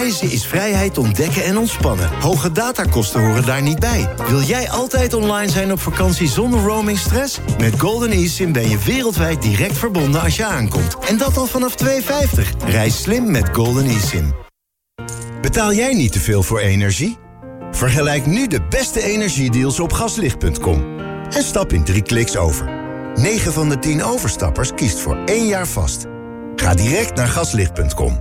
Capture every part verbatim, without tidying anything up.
Reizen is vrijheid ontdekken en ontspannen. Hoge datakosten horen daar niet bij. Wil jij altijd online zijn op vakantie zonder roamingstress? Met Golden eSIM ben je wereldwijd direct verbonden als je aankomt. En dat al vanaf twee euro vijftig. Reis slim met Golden eSIM. Betaal jij niet te veel voor energie? Vergelijk nu de beste energiedeals op gaslicht punt com. En stap in drie kliks over. negen van de tien overstappers kiest voor één jaar vast. Ga direct naar gaslicht punt com.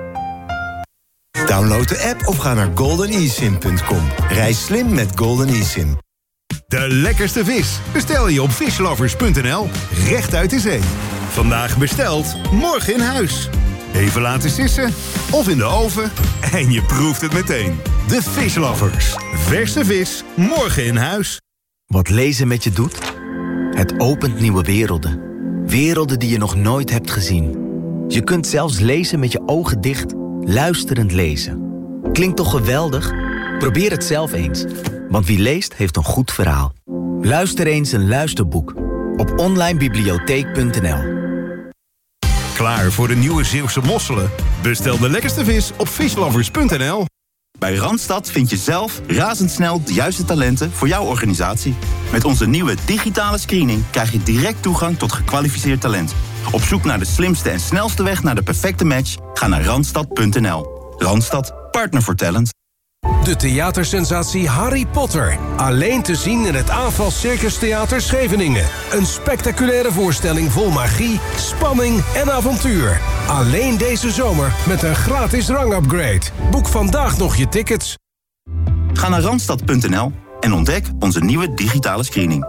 Download de app of ga naar golden e sim punt com. Reis slim met Golden eSIM. De lekkerste vis bestel je op fishlovers punt n l. Recht uit de zee. Vandaag besteld, morgen in huis. Even laten sissen of in de oven en je proeft het meteen. De Fishlovers. Verse vis, morgen in huis. Wat lezen met je doet? Het opent nieuwe werelden. Werelden die je nog nooit hebt gezien. Je kunt zelfs lezen met je ogen dicht, luisterend lezen. Klinkt toch geweldig? Probeer het zelf eens. Want wie leest, heeft een goed verhaal. Luister eens een luisterboek. Op online bibliotheek punt n l. Klaar voor de nieuwe Zeeuwse mosselen? Bestel de lekkerste vis op fishlovers punt n l. Bij Randstad vind je zelf razendsnel de juiste talenten voor jouw organisatie. Met onze nieuwe digitale screening krijg je direct toegang tot gekwalificeerd talent. Op zoek naar de slimste en snelste weg naar de perfecte match? Ga naar randstad punt n l. Randstad, partner voor talent. De theatersensatie Harry Potter. Alleen te zien in het Aanval Circus Theater Scheveningen. Een spectaculaire voorstelling vol magie, spanning en avontuur. Alleen deze zomer met een gratis rangupgrade. Boek vandaag nog je tickets. Ga naar randstad punt n l en ontdek onze nieuwe digitale screening.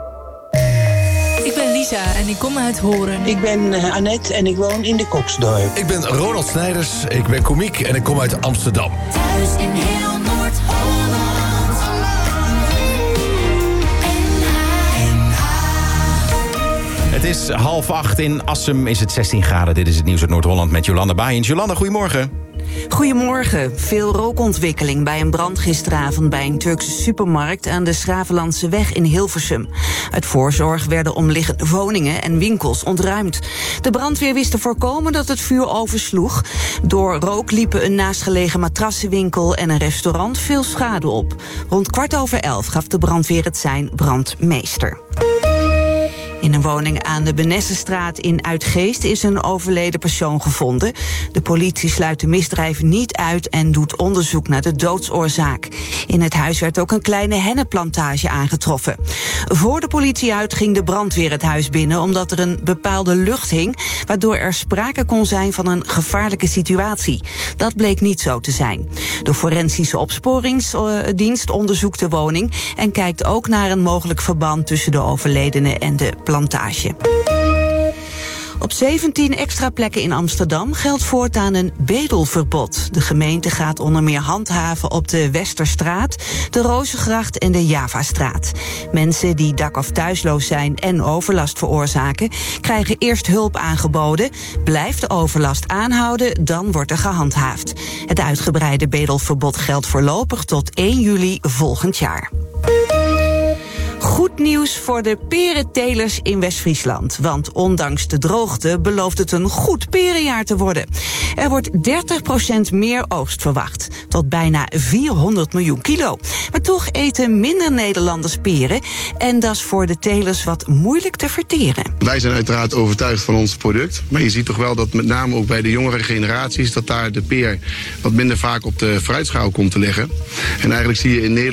Ik ben Lisa en ik kom uit Horen. Ik ben uh, Annette en ik woon in de Koksdorp. Ik ben Ronald Snijders, ik ben komiek en ik kom uit Amsterdam. Thuis in heel Noord-Holland. Het is half acht, in Assem is het zestien graden. Dit is het nieuws uit Noord-Holland met Jolanda Baaiens. Jolanda, goedemorgen. Goedemorgen. Veel rookontwikkeling bij een brand gisteravond bij een Turkse supermarkt aan de Schravenlandse weg in Hilversum. Uit voorzorg werden omliggende woningen en winkels ontruimd. De brandweer wist te voorkomen dat het vuur oversloeg. Door rook liepen een naastgelegen matrassenwinkel en een restaurant veel schade op. Rond kwart over elf gaf de brandweer het sein brandmeester. In een woning aan de Benessenstraat in Uitgeest is een overleden persoon gevonden. De politie sluit de misdrijf niet uit en doet onderzoek naar de doodsoorzaak. In het huis werd ook een kleine hennenplantage aangetroffen. Voor de politie uit ging de brandweer het huis binnen omdat er een bepaalde lucht hing, waardoor er sprake kon zijn van een gevaarlijke situatie. Dat bleek niet zo te zijn. De forensische opsporingsdienst onderzoekt de woning en kijkt ook naar een mogelijk verband tussen de overledene en de plantage. Op zeventien extra plekken in Amsterdam geldt voortaan een bedelverbod. De gemeente gaat onder meer handhaven op de Westerstraat, de Rozengracht en de Javastraat. Mensen die dak- of thuisloos zijn en overlast veroorzaken, krijgen eerst hulp aangeboden. Blijft de overlast aanhouden, dan wordt er gehandhaafd. Het uitgebreide bedelverbod geldt voorlopig tot één juli volgend jaar. Goed nieuws voor de perentelers in West-Friesland. Want ondanks de droogte belooft het een goed perenjaar te worden. Er wordt dertig procent meer oogst verwacht. Tot bijna vierhonderd miljoen kilo. Maar toch eten minder Nederlanders peren. En dat is voor de telers wat moeilijk te verteren. Wij zijn uiteraard overtuigd van ons product. Maar je ziet toch wel dat met name ook bij de jongere generaties, dat daar de peer wat minder vaak op de fruitschaal komt te liggen. En eigenlijk zie je in Nederland